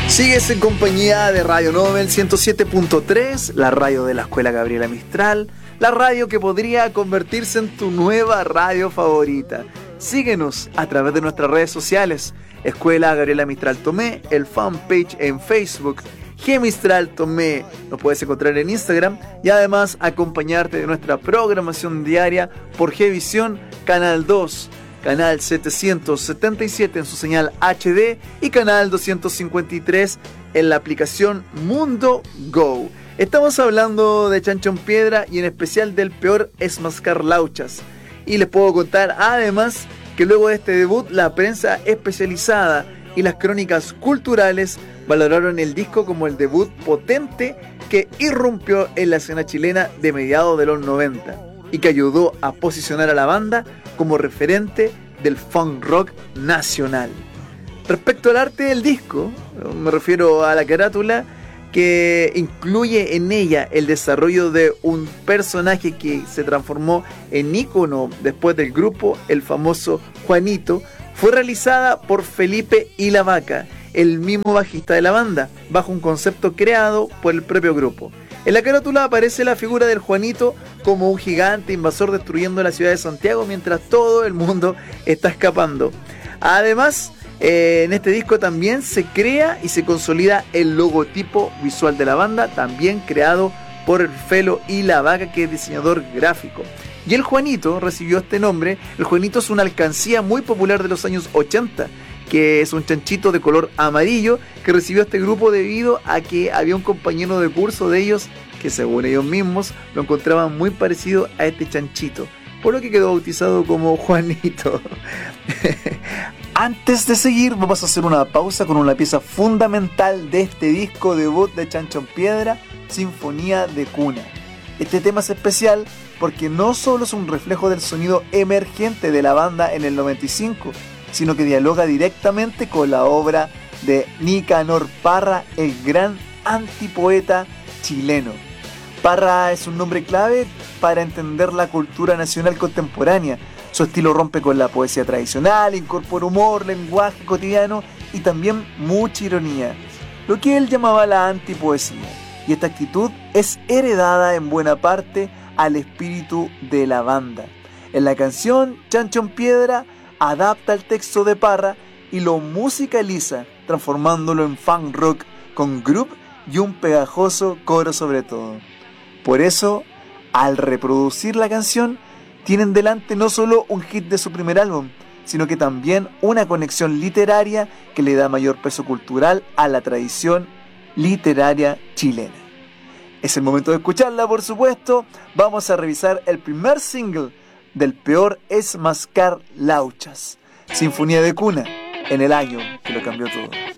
Sigues en compañía de Radio Nobel 107.3, la radio de la Escuela Gabriela Mistral, la radio que podría convertirse en tu nueva radio favorita. Síguenos a través de nuestras redes sociales, Escuela Gabriela Mistral Tomé, el fanpage en Facebook, G Mistral Tomé, nos puedes encontrar en Instagram y además acompañarte de nuestra programación diaria por Gvisión Canal 2. Canal 777 en su señal HD y canal 253 en la aplicación Mundo Go. Estamos hablando de Chancho en Piedra y en especial del peor es mascar lauchas. Y les puedo contar además que luego de este debut la prensa especializada y las crónicas culturales valoraron el disco como el debut potente que irrumpió en la escena chilena de mediados de los 90 y que ayudó a posicionar a la banda como referente del funk rock nacional. Respecto al arte del disco, me refiero a la carátula, que incluye en ella el desarrollo de un personaje que se transformó en ícono después del grupo, el famoso Juanito, fue realizada por Felipe y la Vaca, el mismo bajista de la banda, bajo un concepto creado por el propio grupo. En la carátula aparece la figura del Juanito como un gigante invasor destruyendo la ciudad de Santiago mientras todo el mundo está escapando. Además, en este disco también se crea y se consolida el logotipo visual de la banda, también creado por el Felo y la Vaca, que es diseñador gráfico. Y el Juanito recibió este nombre. El Juanito es una alcancía muy popular de los años 80, que es un chanchito de color amarillo que recibió este grupo debido a que había un compañero de curso de ellos que, según ellos mismos, lo encontraban muy parecido a este chanchito, por lo que quedó bautizado como Juanito. Antes de seguir, vamos a hacer una pausa con una pieza fundamental de este disco debut de Chancho en Piedra, Sinfonía de Cuna. Este tema es especial porque no solo es un reflejo del sonido emergente de la banda en el 95, sino que dialoga directamente con la obra de Nicanor Parra, el gran antipoeta chileno. Parra es un nombre clave para entender la cultura nacional contemporánea. Su estilo rompe con la poesía tradicional, incorpora humor, lenguaje cotidiano y también mucha ironía, lo que él llamaba la antipoesía. Y esta actitud es heredada en buena parte al espíritu de la banda. En la canción Chancho en Piedra adapta el texto de Parra y lo musicaliza, transformándolo en funk rock con groove y un pegajoso coro sobre todo. Por eso, al reproducir la canción, tienen delante no solo un hit de su primer álbum, sino que también una conexión literaria que le da mayor peso cultural a la tradición literaria chilena. Es el momento de escucharla, por supuesto. Vamos a revisar el primer single del peor es mascar lauchas, Sinfonía de Cuna, en el año que lo cambió todo.